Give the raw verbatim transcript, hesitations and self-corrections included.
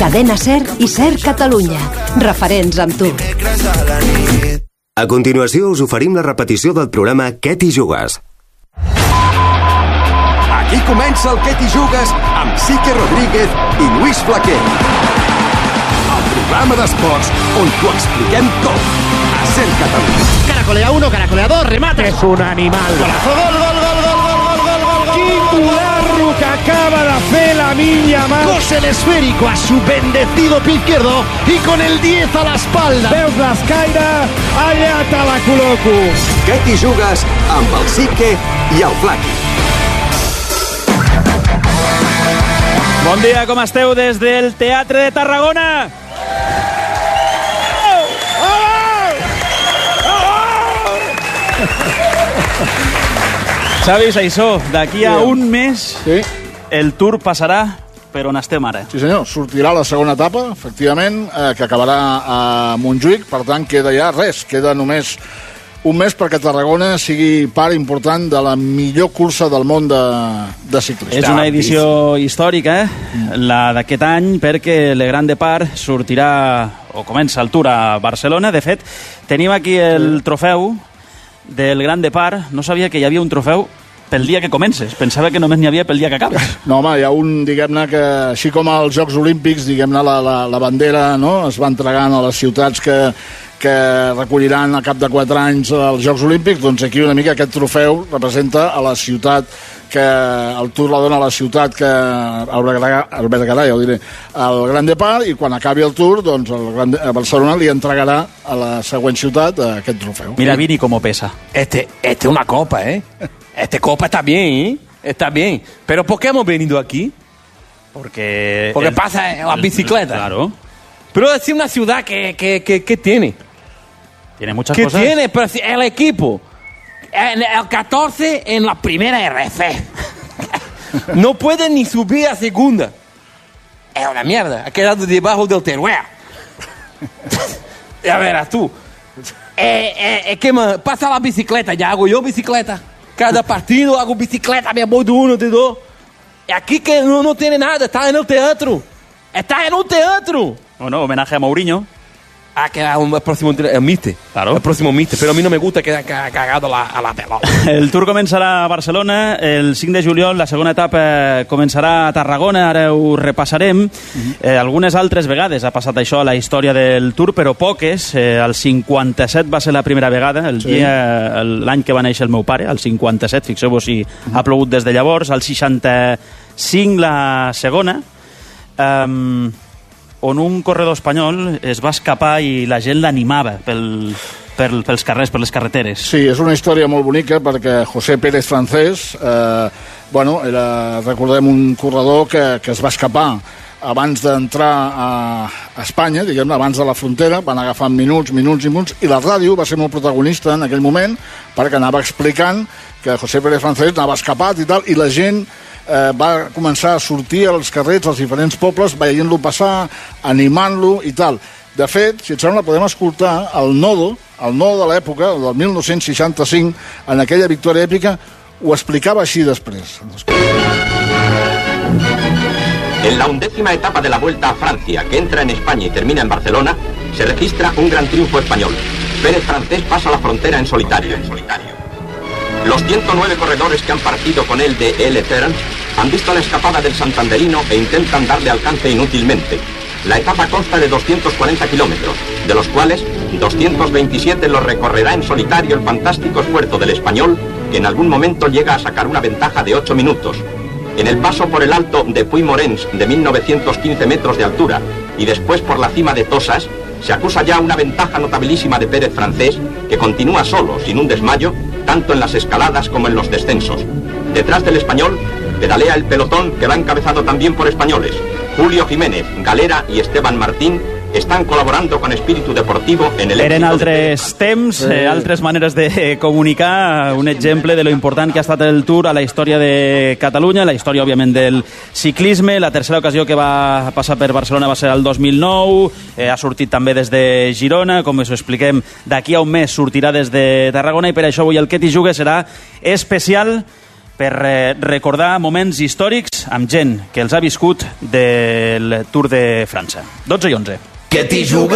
Cadena Ser i Ser Catalunya. Referents amb tu. A continuació us oferim la repetició del programa Què t'hi jugues? Aquí comença el Què t'hi jugues amb Sique Rodríguez i Luis Flaquer. El programa d'esports on t'ho expliquem tot. A Ser Catalunya. Caracolea uno, caracolea dos, remate. És un animal. Golazo, gol, gol, gol, gol, gol, gol, gol, gol, gol. Quin bularro que acaba de fer la Minya Mar. Cose el esférico a su bendecido pie izquierdo y con el diez a la espalda. Veus l'escaire? Allà te la col·loco. Què t'hi jugues amb el Sique i el Flaqui. Bon dia, com esteu des del Teatre de Tarragona? Xavi Saissó, d'aquí a un mes sí. el Tour passarà per on estem ara. Sí senyor, sortirà la segona etapa, efectivament, eh, que acabarà a Montjuïc, per tant queda ja res, queda només un mes perquè Tarragona sigui part important de la millor cursa del món de, de ciclisme. És una edició històrica, eh? La d'aquest any, perquè Le Grand Depart sortirà, o comença el Tour a Barcelona. De fet, tenim aquí el trofeu del Gran Depart. No sabia que hi havia un trofeu pel dia que comences. Pensava que només n'hi havia pel dia que acabes. No, home, hi ha un, diguem-ne, que així com als Jocs Olímpics, diguem-ne, la, la, la bandera, no?, es va entregant a les ciutats que, que recolliran a cap de quatre anys els Jocs Olímpics, doncs aquí una mica aquest trofeu representa a la ciutat que el Tour la dona a la ciutat que albergarà, ja ho diré, el Gran Depart, i quan acabi el Tour, doncs el Gran, a Barcelona li entregarà a la següent ciutat aquest trofeu. Mira Vini com pesa. Este, este una copa, ¿eh? Este copa está bien, ¿eh? Está bien. Pero ¿por qué hemos venido aquí? Porque... Porque el, pasa en las bicicletas. Claro. Pero es una ciudad que, que, que, que tiene. Tiene muchas que cosas. Que tiene, pero el equipo... El, el catorce en la primera R C. No puede ni subir a segunda. Es una mierda. Ha quedado debajo del Teruel. Ya verás tú. Eh, eh, eh, ¿qué más? Pasa la bicicleta. Ya hago yo bicicleta. Cada partido hago bicicleta. Me voy de uno, de dos. Y aquí que no, no tiene nada. Está en el teatro. Está en un teatro. Bueno, homenaje a Mourinho. Ah, que era un próximo el Mister. Claro. El próximo Mister, pero a mí no me gusta que haya cagado la, a la pelota. El Tour començarà a Barcelona el cinc de juliol, la segona etapa començarà a Tarragona, ara ho repassarem. Uh-huh. eh, algunes altres vegades ha passat això a la història del Tour, però poques. Eh, el cinquanta-set va ser la primera vegada, el sí. dia, l'any que va néixer el meu pare, el cinquanta-set, fixeu-vos si uh-huh. ha plogut des de llavors, el seixanta-cinc la segona. Um, on un corredor espanyol es va escapar i la gent l'animava pel, pel, pels carrers, per les carreteres. Sí, és una història molt bonica perquè José Pérez Francés, eh, bueno, era, recordem, un corredor que, que es va escapar abans d'entrar a, a Espanya, diguem-ne, abans de la frontera, van agafant minuts, minuts i minuts, i la ràdio va ser molt protagonista en aquell moment perquè anava explicant que José Pérez Francés anava escapat i tal, i la gent Eh, va començar a sortir als carrers als diferents pobles, veient-lo passar, animant-lo i tal. De fet, si et sembla, podem escoltar el nodo, el nodo de l'època, del mil nou-cents seixanta-cinc, en aquella victòria èpica, ho explicava així després. En la undécima etapa de la Vuelta a Francia, que entra en España y termina en Barcelona, se registra un gran triunfo español. Pérez Francés pasa la frontera en solitario. En solitario. Los ciento nueve corredores que han partido con él de El Etern han visto la escapada del santanderino e intentan darle alcance inútilmente. La etapa consta de doscientos cuarenta kilómetros, de los cuales doscientos veintisiete los recorrerá en solitario el fantástico esfuerzo del español, que en algún momento llega a sacar una ventaja de ocho minutos. En el paso por el alto de Puy-Morens de mil novecientos quince metros de altura y después por la cima de Tosas, se acusa ya una ventaja notabilísima de Pérez Francés, que continúa solo, sin un desmayo, tanto en las escaladas como en los descensos. Detrás del español pedalea el pelotón que va encabezado también por españoles. Julio Jiménez, Galera y Esteban Martín estan col·laborant con espíritu deportivo en el... Eren altres temps, eh, altres maneres de comunicar, un exemple de lo important que ha estat el Tour a la història de Catalunya, la història, òbviament, del ciclisme. La tercera ocasió que va passar per Barcelona va ser el dos mil nou, eh, ha sortit també des de Girona, com us ho expliquem, d'aquí a un mes sortirà des de Tarragona, i per això avui el Que t'hi jugues serà especial per eh, recordar moments històrics amb gent que els ha viscut del Tour de França. dotze i onze. Que t'hi jugues.